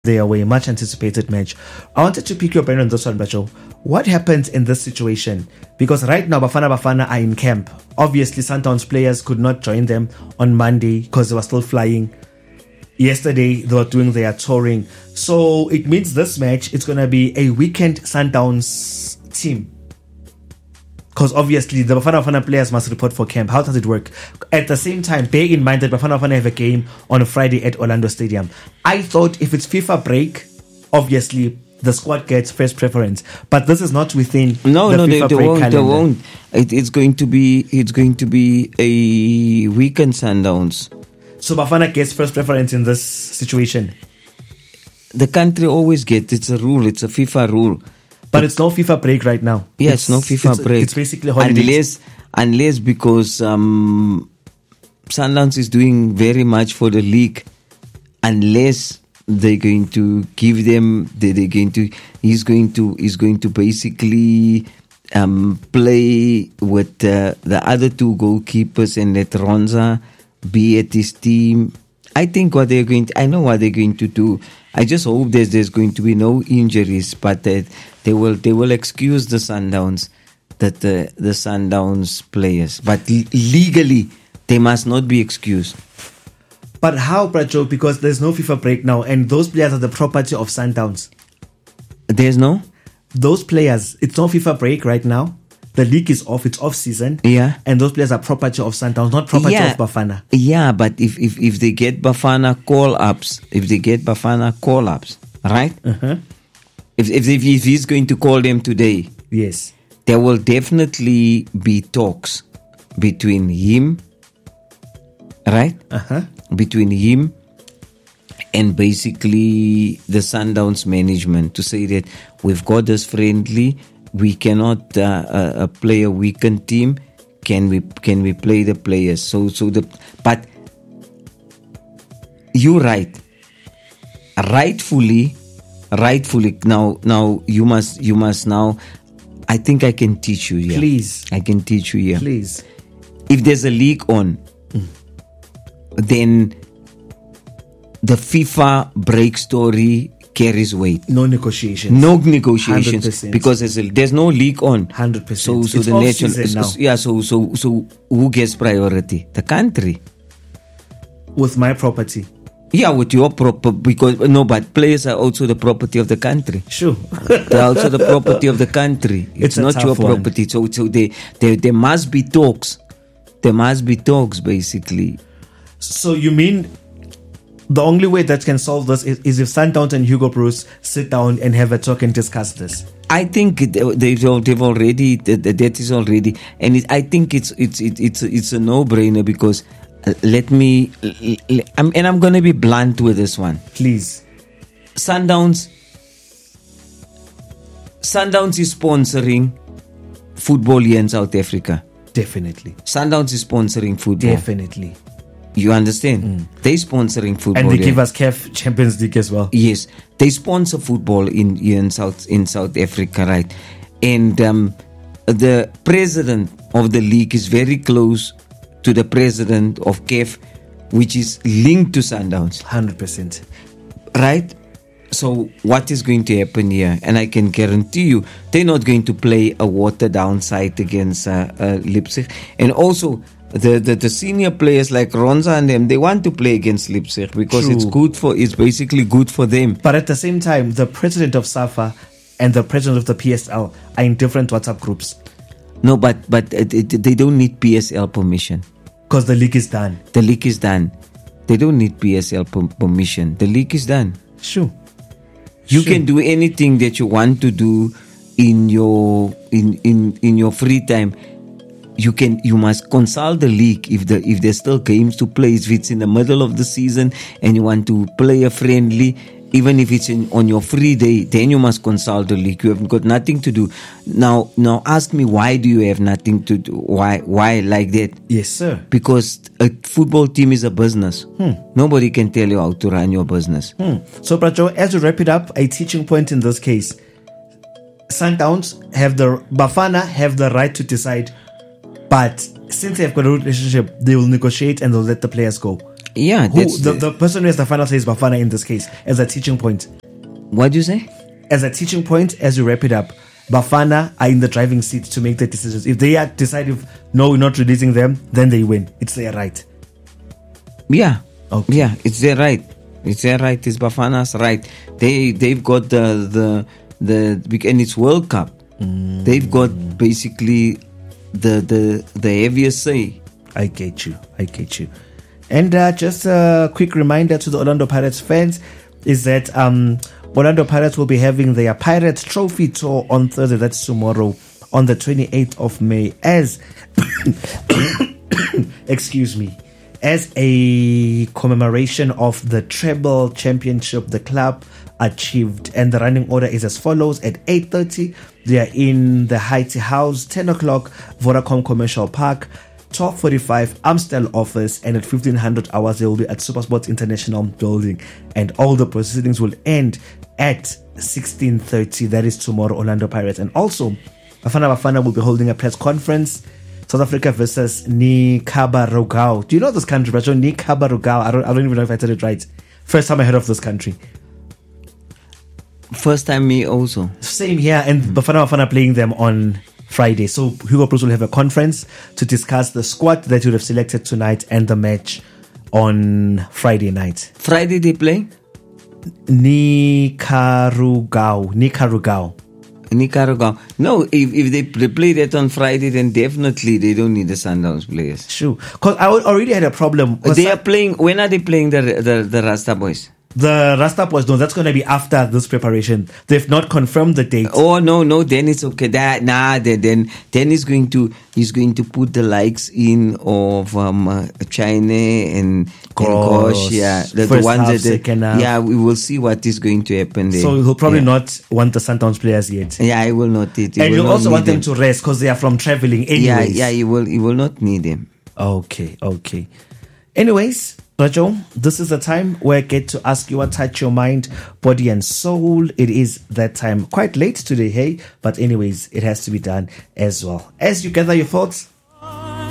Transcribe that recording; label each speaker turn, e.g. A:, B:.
A: They away, much anticipated match. I wanted to pick your brain on this one, Bacho. What happens in this situation? Because right now, Bafana are in camp. Obviously, Sundowns players could not join them on Monday because they were still flying. Yesterday, they were doing their touring. So it means this match, it's going to be a weekend Sundowns team. Because obviously, the Bafana players must report for camp. How does it work? At the same time, bear in mind that Bafana have a game on a Friday at Orlando Stadium. I thought if it's FIFA break, obviously, the squad gets first preference. But this is not within
B: no,
A: the FIFA
B: they
A: break
B: won't.
A: calendar.
B: They won't. It's going to be a weekend Sundowns.
A: So Bafana gets first preference in this situation.
B: The country always gets. It's a rule. It's a FIFA rule.
A: But it's no FIFA break right now.
B: Yes, no FIFA break.
A: It's basically holidays.
B: Unless because Sundowns is doing very much for the league. Unless they're going to give them, he's going to basically play with the other two goalkeepers and let Ronza be at his team. I know what they're going to do. I just hope there's going to be no injuries, but they will excuse the Sundowns, the Sundowns players. But legally, they must not be excused.
A: But how, Bracho? Because there's no FIFA break now, and those players are the property of Sundowns.
B: There's no?
A: Those players, it's no FIFA break right now. The league is off, it's off season.
B: Yeah.
A: And those players are property of Sundowns, not property of Bafana.
B: Yeah, but if they get Bafana call-ups, right?
A: Uh-huh.
B: If he's going to call them today,
A: yes,
B: there will definitely be talks between him, right?
A: Uh-huh.
B: Between him and basically the Sundowns management to say that we've got this friendly. We cannot play a weekend team. Can we play the players? But you're right. Rightfully. Now you must now. I think I can teach you here.
A: Please,
B: I can teach you here.
A: Please,
B: if there's a league on, then the FIFA break story carries weight.
A: No negotiations. 100%.
B: Because there's no league on.
A: 100%.
B: So
A: it's
B: the national,
A: now.
B: yeah. So who gets priority? The country.
A: With my property.
B: Yeah, with your property. But players are also the property of the country.
A: Sure.
B: They're also the property of the country. It's not your property. So there must be talks. There must be talks, basically. So
A: you mean the only way that can solve this is if Sundowns and Hugo Broos sit down and have a talk and discuss this?
B: I think they've already. That is already, and I think it's a no-brainer because I'm going to be blunt with this one.
A: Please,
B: Sundowns is sponsoring football here in South Africa.
A: Definitely,
B: Sundowns is sponsoring football.
A: Definitely.
B: You understand? They're sponsoring football,
A: and they give us CAF Champions League as well.
B: Yes, they sponsor football in South Africa, right? And the president of the league is very close to the president of CAF, which is linked to Sundowns.
A: 100%,
B: right? So what is going to happen here? And I can guarantee you, they're not going to play a watered down side against Leipzig, and also. The senior players like Ronza and them, they want to play against Leipzig because it's basically good for them.
A: But at the same time, the president of SAFA and the president of the PSL are in different WhatsApp groups.
B: No, but they don't need PSL permission.
A: Because the league is done.
B: The league is done. They don't need PSL permission. The league is done.
A: Sure.
B: You can do anything that you want to do in your free time. You must consult the league if there's still games to play. If it's in the middle of the season and you want to play a friendly, even if it's on your free day, then you must consult the league. You have got nothing to do. Now ask me, why do you have nothing to do? Why like that?
A: Yes, sir.
B: Because a football team is a business. Nobody can tell you how to run your business.
A: So, Bracho, as we wrap it up, a teaching point in this case: Bafana have the right to decide. But since they have got a relationship, they will negotiate and they'll let the players go.
B: Yeah,
A: The person who has the final say is Bafana in this case, as a teaching point.
B: What do you say?
A: As a teaching point, as you wrap it up, Bafana are in the driving seat to make the decisions. If they decide no, we're not releasing them, then they win. It's their right.
B: Yeah.
A: Okay.
B: Yeah, it's their right. It's their right. It's Bafana's right. They've got the and it's World Cup. They've got basically the heaviest say.
A: I get you. And just a quick reminder to the Orlando Pirates fans is that Orlando Pirates will be having their Pirates Trophy Tour on Thursday. That's tomorrow, on the 28th of May, as excuse me, as a commemoration of the treble championship the club achieved. And the running order is as follows: at 8:30 they are in the Haiti House, 10 o'clock Vodacom Commercial Park, 12:45 Amstel office, and at 1500 hours they will be at Supersports International building, and all the proceedings will end at 16:30. That is tomorrow, Orlando Pirates. And also Bafana will be holding a press conference. South Africa versus Nicaragua. Do you know this country, Bracho? Nicaragua. I don't even know if I said it right. First time I heard of this country.
B: First time me also.
A: Same here. And Bafana playing them on Friday. So Hugo Broos will have a conference to discuss the squad that you have selected tonight and the match on Friday night.
B: Friday they play?
A: Nicaragua.
B: No, if they play that on Friday, then definitely they don't need the Sundowns players.
A: Sure. Because I already had a problem.
B: They are playing. When are they playing the Rasta boys?
A: The Rasta boys, no, that's going to be after this preparation. They've not confirmed the date.
B: Oh no, then it's okay. Then he's going to put the likes in of China and Kosh. Yeah, the ones that we will see what is going to happen there.
A: So he'll probably not want the Sundowns players yet.
B: Yeah, I will not.
A: And you'll also want them to rest because they are from traveling anyways.
B: Yeah, he will not need them.
A: Okay. Anyways, Rajo, this is the time where I get to ask you what touch your mind, body and soul. It is that time. Quite late today, hey? But anyways, it has to be done as well. As you gather your thoughts,